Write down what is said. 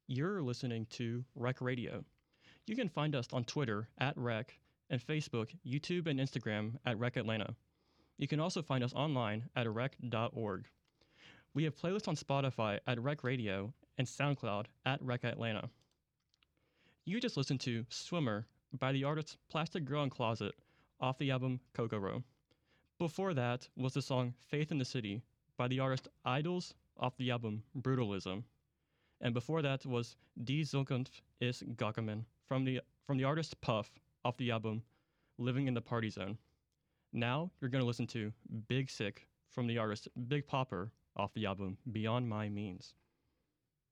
You're listening to Rec Radio. You can find us on Twitter at Rec and Facebook, YouTube, and Instagram at Rec Atlanta. You can also find us online at rec.org. We have playlists on Spotify at Rec Radio and SoundCloud at Rec Atlanta. You just listened to Swimmer by the artist Plastic Girl and Closet off the album Kokoro. Before that was the song Faith in the City by the artist Idols off the album Brutalism. And before that was Die Zukunft ist gekommen from the artist Puff off the album Living in the Party Zone. Now you're going to listen to Big Sick from the artist Big Popper off the album Beyond My Means.